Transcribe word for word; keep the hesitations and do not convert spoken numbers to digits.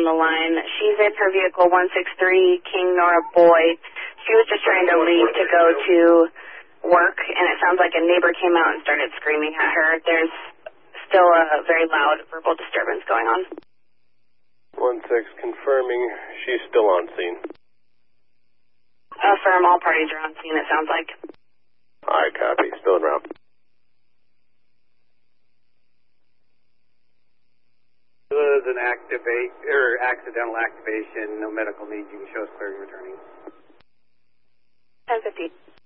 on the line. She's in her vehicle, one six three King Nora Boy. She was just trying to leave to go to work, and it sounds like a neighbor came out and started screaming at her. There's still a very loud verbal disturbance going on. one six confirming she's still on scene. Affirm, all parties are on scene, it sounds like. Alright, copy. Still en route. It was an activate, or accidental activation, no medical needs. You can show us clearing returning. ten fifty.